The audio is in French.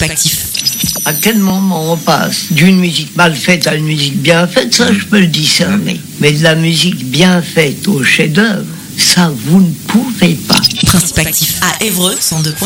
Principe actif. À quel moment on passe d'une musique mal faite à une musique bien faite, ça je peux le discerner. Mais de la musique bien faite au chef-d'œuvre, ça vous ne pouvez pas. Principe actif à Évreux, 102.